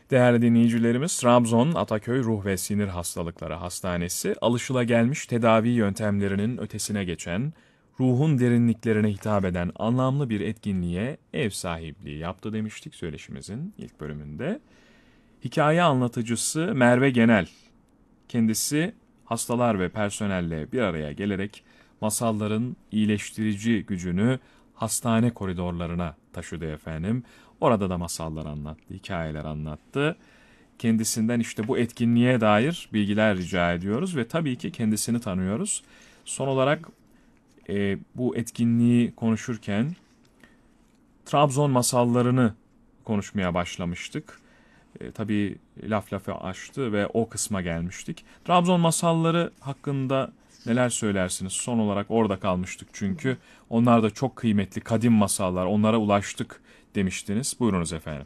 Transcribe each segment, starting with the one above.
Değerli dinleyicilerimiz, Trabzon Ataköy Ruh ve Sinir Hastalıkları Hastanesi, alışılagelmiş tedavi yöntemlerinin ötesine geçen, ruhun derinliklerine hitap eden anlamlı bir etkinliğe ev sahipliği yaptı demiştik söyleşimizin ilk bölümünde. Hikaye anlatıcısı Merve Genel, kendisi hastalar ve personelle bir araya gelerek masalların iyileştirici gücünü hastane koridorlarına taşıdı efendim. Orada da masallar anlattı, hikayeler anlattı. Kendisinden işte bu etkinliğe dair bilgiler rica ediyoruz ve tabii ki kendisini tanıyoruz. Son olarak bu etkinliği konuşurken Trabzon masallarını konuşmaya başlamıştık. Tabii laf lafı açtı ve o kısma gelmiştik. Trabzon masalları hakkında neler söylersiniz? Son olarak orada kalmıştık çünkü onlar da çok kıymetli kadim masallar, onlara ulaştık demiştiniz. Buyurunuz efendim.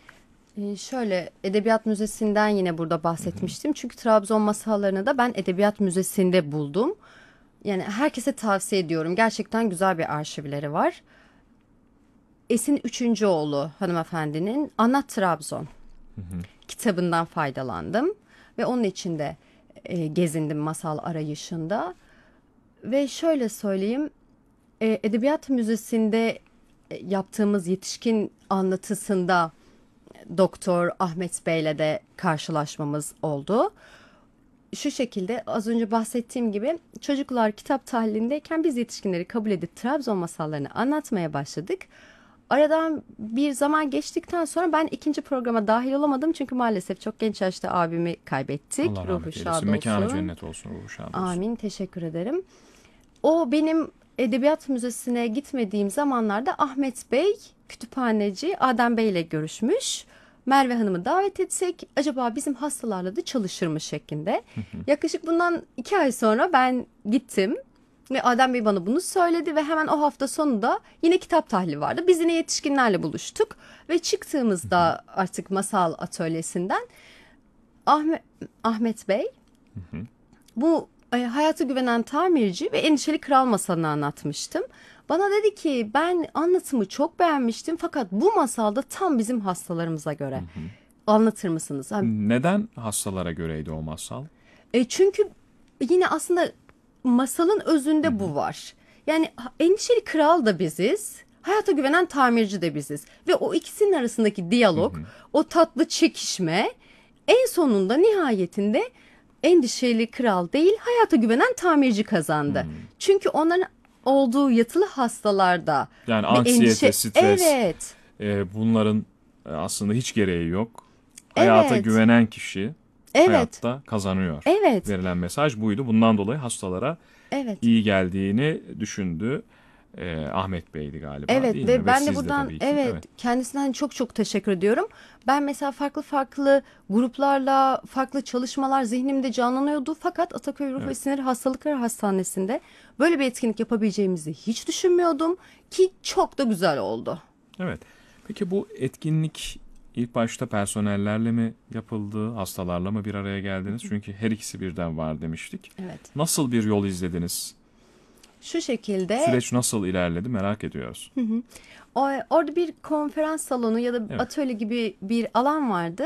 Şöyle Edebiyat Müzesi'nden yine burada bahsetmiştim. Çünkü Trabzon masallarını da ben Edebiyat Müzesi'nde buldum. Yani herkese tavsiye ediyorum. Gerçekten güzel bir arşivleri var. Esin Üçüncüoğlu hanımefendinin Anlat Trabzon kitabından faydalandım. Ve onun içinde gezindim masal arayışında. Ve şöyle söyleyeyim, Edebiyat Müzesi'nde yaptığımız yetişkin anlatısında Doktor Ahmet Bey'le de karşılaşmamız oldu. Şu şekilde az önce bahsettiğim gibi çocuklar kitap tahlilindeyken biz yetişkinleri kabul edip Trabzon masallarını anlatmaya başladık. Aradan bir zaman geçtikten sonra ben ikinci programa dahil olamadım. Çünkü maalesef çok genç yaşta abimi kaybettik. Allah Ruhu rahmet şad eylesin. olsun. Mekanı cennet olsun, ruhu şad olsun. Amin, teşekkür ederim. O benim Edebiyat Müzesi'ne gitmediğim zamanlarda Ahmet Bey, kütüphaneci Adem Bey ile görüşmüş. Merve Hanım'ı davet etsek acaba bizim hastalarla da çalışır mı şeklinde. Yaklaşık bundan 2 ay sonra ben gittim ve Adem Bey bana bunu söyledi ve hemen o hafta sonunda yine kitap tahlili vardı. Biz yine yetişkinlerle buluştuk ve çıktığımızda artık masal atölyesinden Ahmet Bey bu Hayata Güvenen Tamirci ve Endişeli Kral masalını anlatmıştım. Bana dedi ki ben anlatımı çok beğenmiştim fakat bu masalda tam bizim hastalarımıza göre. Anlatır mısınız? Neden hastalara göreydi o masal? Çünkü yine aslında masalın özünde bu var. Yani Endişeli Kral da biziz, Hayata Güvenen Tamirci de biziz. Ve o ikisinin arasındaki diyalog, o tatlı çekişme en sonunda nihayetinde Endişeli Kral değil, Hayata Güvenen Tamirci kazandı. Çünkü onların olduğu yatılı hastalarda Yani bir anksiyete, stres, evet, bunların aslında hiç gereği yok. Hayata evet, güvenen kişi evet, hayatta kazanıyor. evet, Verilen mesaj buydu. Bundan dolayı hastalara evet. iyi geldiğini düşündü. Ahmet Bey'di galiba, Evet değil ve mi? Ve ben siz de de buradan tabii ki. evet kendisinden çok çok teşekkür ediyorum. Ben mesela farklı gruplarla farklı çalışmalar zihnimde canlanıyordu. Fakat Ataköy Ruh ve Sinir Hastalıkları Hastanesi'nde böyle bir etkinlik yapabileceğimizi hiç düşünmüyordum ki çok da güzel oldu. Evet. Peki bu etkinlik ilk başta personellerle mi yapıldı, hastalarla mı bir araya geldiniz? Çünkü her ikisi birden var demiştik. Evet. Nasıl bir yol izlediniz? Şu şekilde Süreç nasıl ilerledi merak ediyoruz. orada bir konferans salonu ya da Evet. atölye gibi bir alan vardı.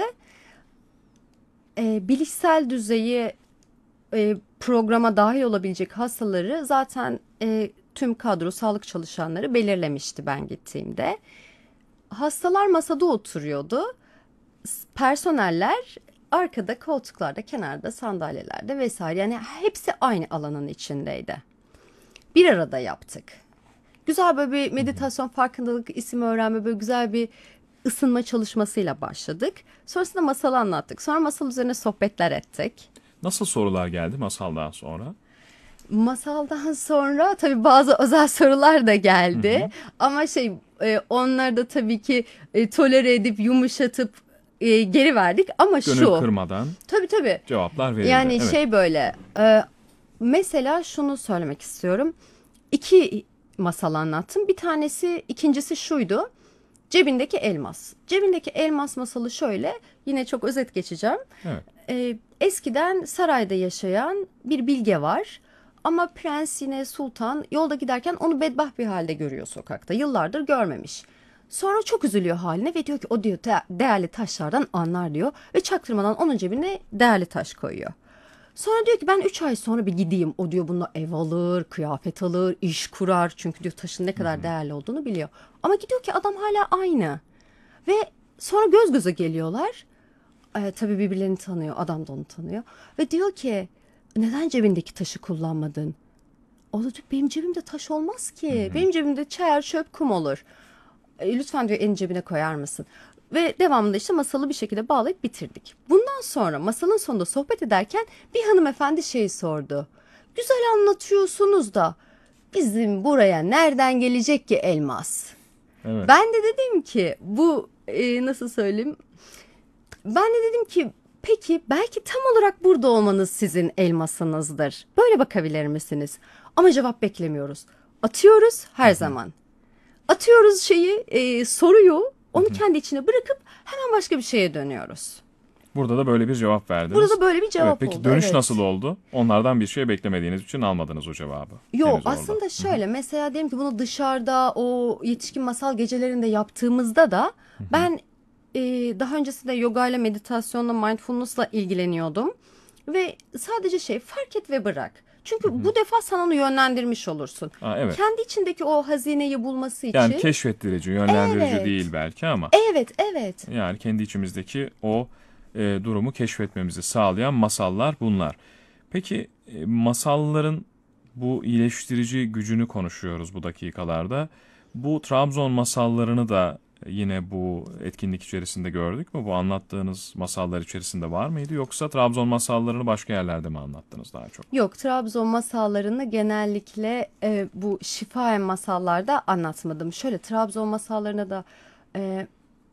Bilişsel düzeyi programa dahil olabilecek hastaları zaten tüm kadro sağlık çalışanları belirlemişti ben gittiğimde. Hastalar masada oturuyordu. Personeller arkada koltuklarda, kenarda, sandalyelerde vesaire. Yani hepsi aynı alanın içindeydi. Bir arada yaptık. Güzel böyle bir meditasyon, farkındalık, isim öğrenme, böyle güzel bir ısınma çalışmasıyla başladık. Sonrasında masalı anlattık. Sonra masal üzerine sohbetler ettik. Nasıl sorular geldi masaldan sonra? Masaldan sonra tabii bazı özel sorular da geldi. Ama onları da tabii ki tolere edip yumuşatıp geri verdik. Ama Gönül kırmadan tabii. cevaplar verildi. Yani Evet. böyle mesela şunu söylemek istiyorum. 2 masal anlattım. İkincisi şuydu. Cebindeki elmas. Cebindeki elmas masalı şöyle. Yine çok özet geçeceğim. Evet. Eskiden sarayda yaşayan bir bilge var. Ama prens yine sultan yolda giderken onu bedbaht bir halde görüyor sokakta. Yıllardır görmemiş. Sonra çok üzülüyor haline ve diyor ki o diyor değerli taşlardan anlar diyor. Ve çaktırmadan onun cebine değerli taş koyuyor. Sonra diyor ki ben 3 ay sonra bir gideyim. O diyor bununla ev alır, kıyafet alır, iş kurar. Çünkü diyor taşın ne kadar değerli olduğunu biliyor. Ama gidiyor ki adam hala aynı. Ve sonra göz göze geliyorlar. Tabii birbirlerini tanıyor. Adam da onu tanıyor. Ve diyor ki neden cebindeki taşı kullanmadın? O da diyor benim cebimde taş olmaz ki. Benim cebimde çer, çöp, kum olur. Lütfen diyor elin cebine koyar mısın? Ve devamında işte masalı bir şekilde bağlayıp bitirdik. Bundan sonra masalın sonunda sohbet ederken bir hanımefendi şey sordu. Güzel anlatıyorsunuz da bizim buraya nereden gelecek ki elmas? Evet. Ben de dedim ki bu nasıl söyleyeyim? Ben de dedim ki peki belki tam olarak burada olmanız sizin elmasınızdır. Böyle bakabilir misiniz? Ama cevap beklemiyoruz. Atıyoruz her zaman. Atıyoruz soruyu onu kendi içine bırakıp hemen başka bir şeye dönüyoruz. Burada da böyle bir cevap verdiniz. Burada böyle bir cevap Evet, peki oldu. dönüş Evet. nasıl oldu? Onlardan bir şey beklemediğiniz için almadınız o cevabı. Yok Henüz orada. aslında şöyle mesela diyelim ki bunu dışarıda o yetişkin masal gecelerinde yaptığımızda da ben daha öncesinde yoga ile meditasyonla mindfulness'la ilgileniyordum. Ve sadece fark et ve bırak. Çünkü bu defa sen onu yönlendirmiş olursun. Evet. Kendi içindeki o hazineyi bulması için. Yani keşfettirici, yönlendirici Evet. değil belki ama Evet. yani kendi içimizdeki o durumu keşfetmemizi sağlayan masallar bunlar. Peki masalların bu iyileştirici gücünü konuşuyoruz bu dakikalarda. Bu Trabzon masallarını da yine bu etkinlik içerisinde gördük mü? Bu anlattığınız masallar içerisinde var mıydı? Yoksa Trabzon masallarını başka yerlerde mi anlattınız daha çok? Yok, Trabzon masallarını genellikle bu şifaen masallarda anlatmadım. Şöyle Trabzon masallarına da e,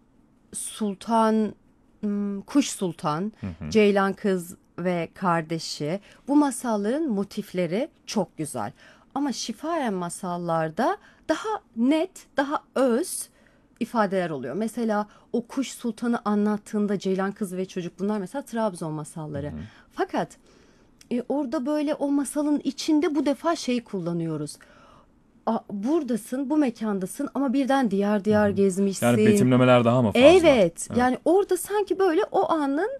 Sultan, Kuş Sultan, Ceylan Kız ve kardeşi, bu masalların motifleri çok güzel. Ama şifaen masallarda daha net, daha öz ifadeler oluyor. Mesela o Kuş Sultan'ı anlattığında Ceylan Kız ve Çocuk, bunlar mesela Trabzon masalları. Fakat orada böyle o masalın içinde bu defa kullanıyoruz. Buradasın, bu mekandasın ama birden diyar diyar gezmişsin. Yani betimlemeler daha mı fazla? Evet, yani orada sanki böyle o anın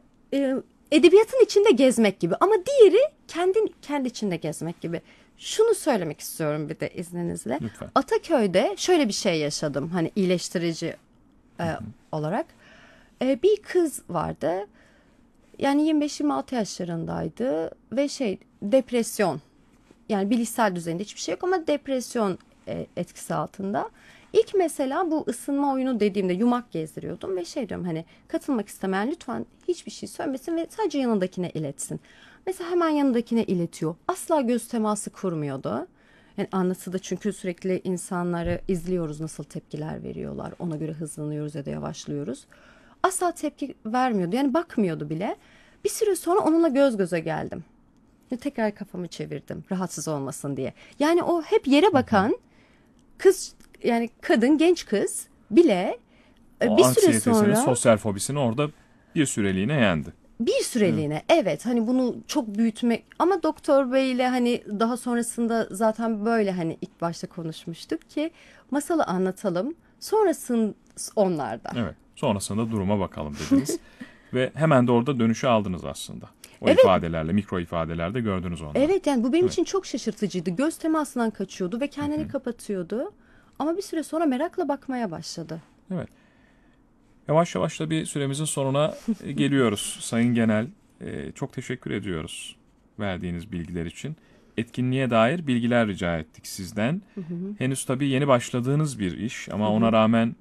edebiyatın içinde gezmek gibi ama diğeri kendi içinde gezmek gibi. Şunu söylemek istiyorum bir de izninizle. Lütfen. Ataköy'de şöyle bir şey yaşadım hani iyileştirici olarak. Bir kız vardı. Yani 25-26 yaşlarındaydı ve depresyon. Yani bilişsel düzeyinde hiçbir şey yok ama depresyon etkisi altında. İlk mesela bu ısınma oyunu dediğimde yumak gezdiriyordum ve diyorum hani katılmak istemeyen lütfen hiçbir şey söylemesin ve sadece yanındakine iletsin. Mesela hemen yanındakine iletiyor. Asla göz teması kurmuyordu. Yani anlatıda çünkü sürekli insanları izliyoruz nasıl tepkiler veriyorlar. Ona göre hızlanıyoruz ya da yavaşlıyoruz. Asla tepki vermiyordu. Yani bakmıyordu bile. Bir süre sonra onunla göz göze geldim. Ve tekrar kafamı çevirdim rahatsız olmasın diye. Yani o hep yere bakan kız, yani kadın, genç kız bile O bir süre anksiyetesini, sonra sosyal fobisini orada bir süreliğine yendi. bir süreliğine evet hani bunu çok büyütmek ama doktor beyle hani daha sonrasında zaten böyle hani ilk başta konuşmuştuk ki masalı anlatalım sonrasında onlarda. Evet. Sonrasında duruma bakalım dediniz. Ve hemen de orada dönüşü aldınız aslında. O Evet. ifadelerle, mikro ifadelerde gördünüz onları. Evet yani bu benim için çok şaşırtıcıydı. Göz temasından kaçıyordu ve kendini kapatıyordu. Ama bir süre sonra merakla bakmaya başladı. Evet. Yavaş yavaş da bir süremizin sonuna geliyoruz. Sayın Genel, çok teşekkür ediyoruz verdiğiniz bilgiler için. Etkinliğe dair bilgiler rica ettik sizden. Henüz tabii yeni başladığınız bir iş ama ona rağmen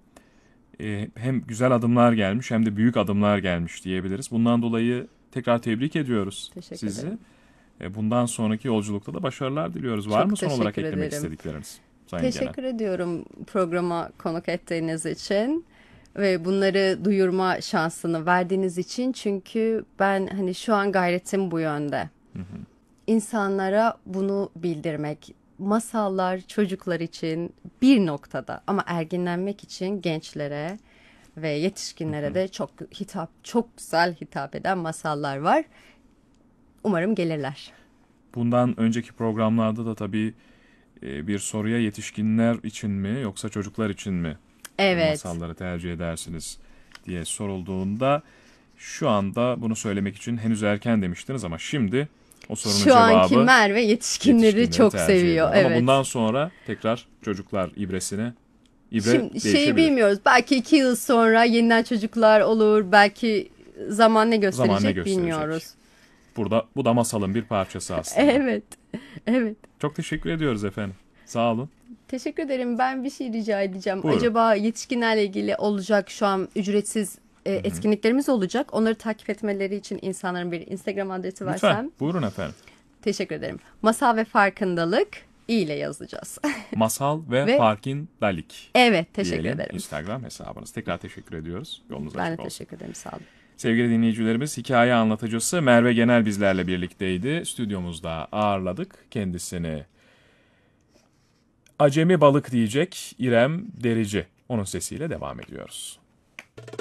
hem güzel adımlar gelmiş hem de büyük adımlar gelmiş diyebiliriz. Bundan dolayı tekrar tebrik ediyoruz Teşekkür sizi. ederim. Bundan sonraki yolculukta da başarılar diliyoruz. Var Çok mı son olarak teşekkür eklemek ederim. istedikleriniz? Sayın Teşekkür ediyorum programa konuk ettiğiniz için ve bunları duyurma şansını verdiğiniz için. Çünkü ben hani şu an gayretim bu yönde. İnsanlara bunu bildirmek. Masallar çocuklar için bir noktada ama ergenlenmek için gençlere ve yetişkinlere de çok güzel hitap eden masallar var. Umarım gelirler. Bundan önceki programlarda da tabii bir soruya yetişkinler için mi yoksa çocuklar için mi Evet. masalları tercih edersiniz diye sorulduğunda şu anda bunu söylemek için henüz erken demiştiniz ama şimdi o sorunun Şu anki cevabı Merve yetişkinleri çok tercih seviyor. ediyor. Ama Evet. bundan sonra tekrar çocuklar ibre Şimdi değişebilir. bilmiyoruz. Belki 2 yıl sonra yeniden çocuklar olur. Belki zaman ne Zaman ne gösterecek gösterecek? bilmiyoruz. Bu da masalın bir parçası aslında. Evet. Evet. Çok teşekkür ediyoruz efendim. Sağ olun. Teşekkür ederim. Ben bir şey rica edeceğim. Buyurun. Acaba yetişkinlerle ilgili olacak şu an ücretsiz etkinliklerimiz olacak. Onları takip etmeleri için insanların bir Instagram adresi versem. Lütfen. Buyurun efendim. Teşekkür ederim. Masal ve farkındalık ile yazacağız. Masal ve Ve- Farkindalik Evet, teşekkür diyelim ederim. Instagram hesabınız. Tekrar teşekkür ediyoruz. Yolunuz Ben de açık olsun. teşekkür ederim. Sağ olun. Sevgili dinleyicilerimiz, hikaye anlatıcısı Merve Genel bizlerle birlikteydi. Stüdyomuzda ağırladık kendisini. Acemi balık diyecek İrem Derici. Onun sesiyle devam ediyoruz.